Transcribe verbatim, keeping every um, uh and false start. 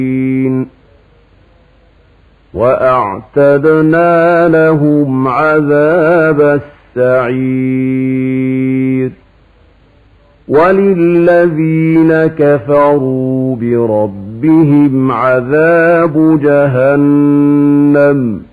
وأعتدنا لهم عذاب السعير وللذين كفروا بربهم عذاب جهنم